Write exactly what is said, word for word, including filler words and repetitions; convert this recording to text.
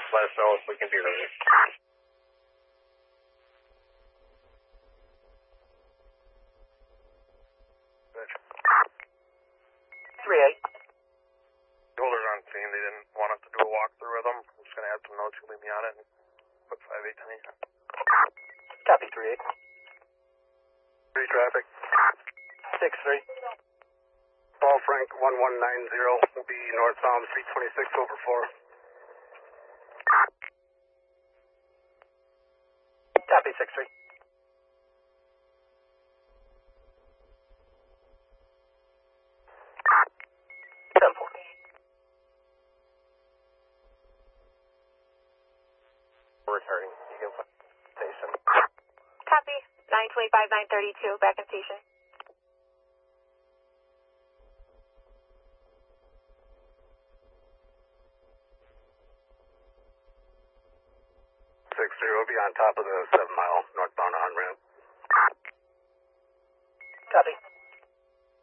let us know if we can be ready. three eight. Holders on scene, they didn't want us to do a walkthrough with them. I'm just going to add some notes, you leave me on it, and put five eight ten. Copy, three eight. Three traffic. six three. Paul Frank one one nine zero will be northbound three twenty-six over four. Copy, six three. seven four. Returning. You can put station. Copy. nine twenty-five, nine thirty-two, back in station. Six zero will be on top of the seven mile northbound on ramp.